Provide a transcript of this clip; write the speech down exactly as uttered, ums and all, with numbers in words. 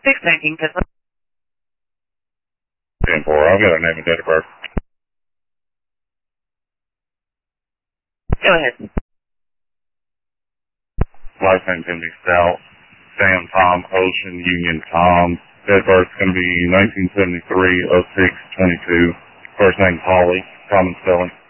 six nineteen, Pittsburgh. ten four, I've got a name and date of birth. Go ahead. Last name Timothy Stout, Sam Tom, Ocean, Union Tom. Date of birth is going to be nineteen seventy-three oh six twenty-two. First name Polly, common spelling.